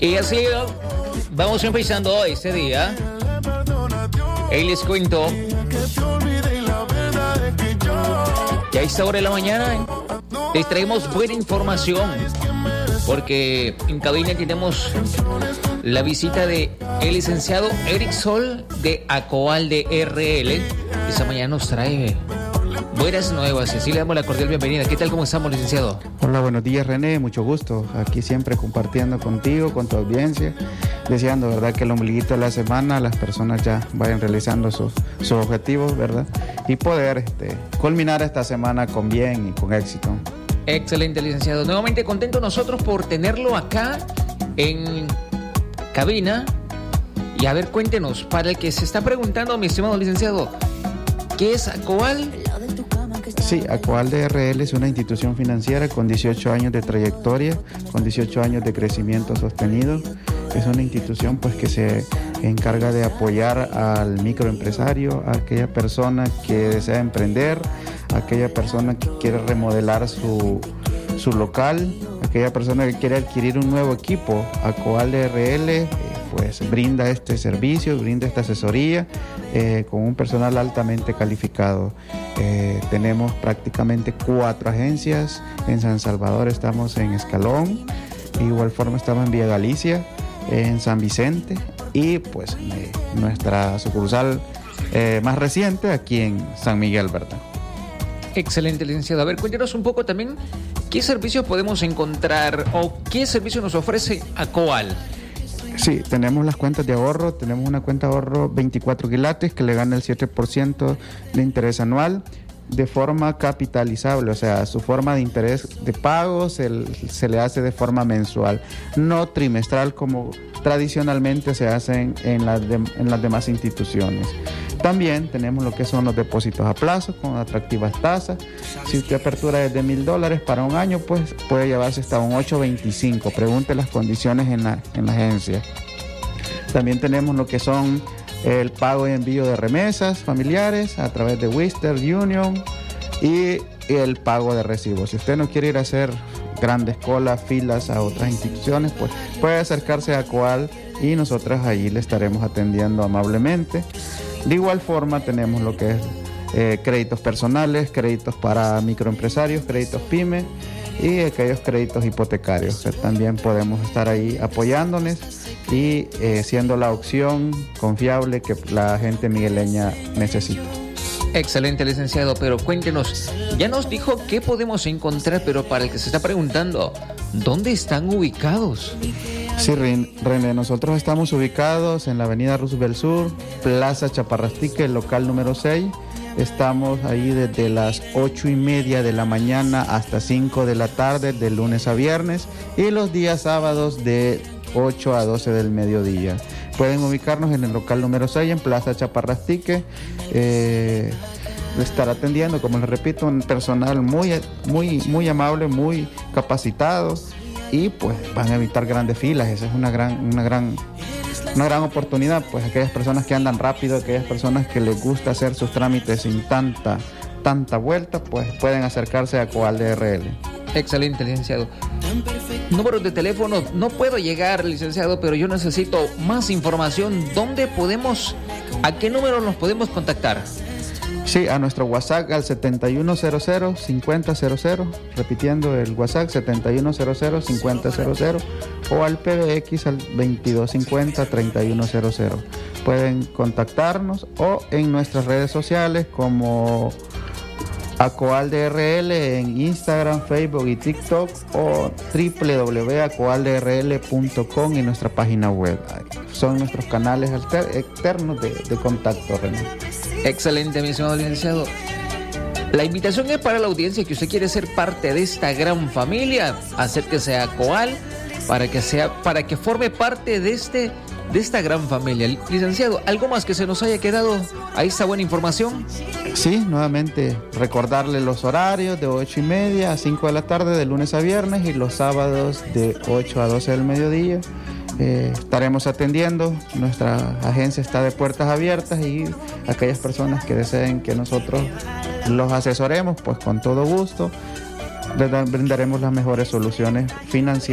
Y así vamos empezando este día. Y les cuento que a esta hora de la mañana les traemos buena información, porque en cabina tenemos la visita de el licenciado Eric Sol de Acovalde RL. Esta mañana nos trae buenas nuevas, así le damos la cordial bienvenida. ¿Qué tal, cómo estamos, licenciado? Hola, buenos días, René, mucho gusto. Aquí siempre compartiendo contigo, con tu audiencia, deseando, ¿verdad?, que el ombliguito de la semana las personas ya vayan realizando sus objetivos, ¿verdad? Y poder culminar esta semana con bien y con éxito. Excelente, licenciado. Nuevamente contento nosotros por tenerlo acá en cabina. Y a ver, cuéntenos, para el que se está preguntando, mi estimado licenciado, ¿qué es Acoval? Sí, Acovalde RL es una institución financiera con 18 años de trayectoria, con 18 años de crecimiento sostenido. Es una institución pues que se encarga de apoyar al microempresario, a aquella persona que desea emprender, a aquella persona que quiere remodelar su local, a aquella persona que quiere adquirir un nuevo equipo. Acovalde RL pues brinda este servicio, brinda esta asesoría con un personal altamente calificado. Tenemos prácticamente 4 agencias. En San Salvador estamos en Escalón, de igual forma estamos en Villa Galicia, en San Vicente y pues nuestra sucursal más reciente aquí en San Miguel, ¿verdad? Excelente, licenciado. A ver, cuéntenos un poco también qué servicios podemos encontrar o qué servicio nos ofrece Acoval. Sí, tenemos las cuentas de ahorro. Tenemos una cuenta de ahorro 24 quilates que le gana el 7% de interés anual de forma capitalizable, o sea, su forma de interés de pago se le hace de forma mensual, no trimestral como tradicionalmente se hacen en las demás instituciones. También tenemos lo que son los depósitos a plazo con atractivas tasas. Si usted apertura desde $1,000 para un año, pues puede llevarse hasta un 8.25. Pregunte las condiciones en la agencia. También tenemos lo que son el pago y envío de remesas familiares a través de Western Union y el pago de recibos. Si usted no quiere ir a hacer grandes colas, filas a otras instituciones, pues puede acercarse a Acoval y nosotros allí le estaremos atendiendo amablemente. De igual forma tenemos lo que es créditos personales, créditos para microempresarios, créditos pyme y aquellos créditos hipotecarios. O sea, también podemos estar ahí apoyándoles y siendo la opción confiable que la gente migueleña necesita. Excelente, licenciado, pero cuéntenos, ya nos dijo qué podemos encontrar, pero para el que se está preguntando, ¿dónde están ubicados? Sí, René, nosotros estamos ubicados en la avenida Roosevelt Sur, Plaza Chaparrastique, local número 6. Estamos ahí desde las 8:30 de la mañana hasta 5 de la tarde, de lunes a viernes, y los días sábados de 8 a 12 del mediodía. Pueden ubicarnos en el local número 6 en Plaza Chaparrastique. Estar atendiendo, como les repito, un personal muy amable, muy capacitado, y pues van a evitar grandes filas. Esa es una gran oportunidad, pues aquellas personas que andan rápido, aquellas personas que les gusta hacer sus trámites sin tanta vuelta, pues pueden acercarse a Acovalde RL. Excelente, licenciado. Números de teléfono, no puedo llegar, licenciado, pero yo necesito más información. ¿A qué número nos podemos contactar? Sí, a nuestro WhatsApp al 7100-5000, repitiendo el WhatsApp 7100-5000, o al PBX al 2250-3100. Pueden contactarnos o en nuestras redes sociales como Acovalde RL en Instagram, Facebook y TikTok, o www.acovalderl.com en nuestra página web. Son nuestros canales externos de contacto, René. Excelente, mi estimado licenciado. La invitación es para la audiencia que usted quiere ser parte de esta gran familia. Acérquese a Acoval para que forme parte de esta gran familia. Licenciado, ¿algo más que se nos haya quedado a esta buena información? Sí, nuevamente recordarle los horarios de 8:30 a 5 de la tarde de lunes a viernes, y los sábados de 8 a 12 del mediodía. Estaremos atendiendo. Nuestra agencia está de puertas abiertas, y aquellas personas que deseen que nosotros los asesoremos, pues con todo gusto brindaremos las mejores soluciones financieras